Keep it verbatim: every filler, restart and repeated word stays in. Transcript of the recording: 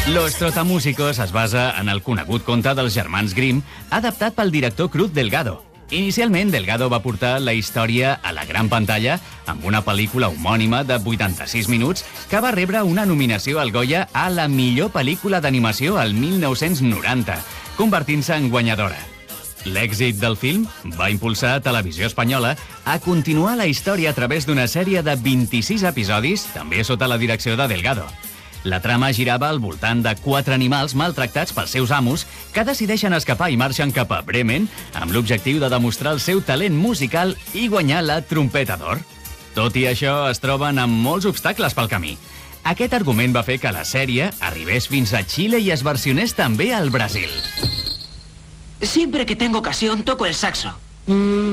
Los Trotamúsicos es basa en el conegut conte dels germans Grimm, adaptat pel director Cruz Delgado. Inicialment, Delgado va portar la història a la gran pantalla amb una pel·lícula homònima de vuitanta-sis minuts que va rebre una nominació al Goya a la millor pel·lícula d'animació al mil nou-cents noranta, convertint-se en guanyadora. L'èxit del film va impulsar a Televisió Espanyola a continuar la història a través d'una sèrie de vint-i-sis episodis, també sota la direcció de Delgado. La trama girava al voltant de quatre animals maltractats pels seus amos que decideixen escapar i marxen cap a Bremen amb l'objectiu de demostrar el seu talent musical i guanyar la trompeta d'or. Tot i això, es troben amb molts obstacles pel camí. Aquest argument va fer que la sèrie arribés fins a Xile i es versionés també al Brasil. Siempre que tengo ocasión toco el saxo.